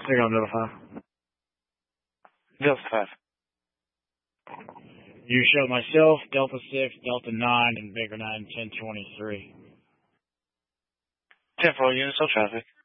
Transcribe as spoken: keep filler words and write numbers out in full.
Clear on Delta five. Delta five. You show myself, Delta six, Delta nine, and Baker nine, ten twenty-three. ten four units, no traffic.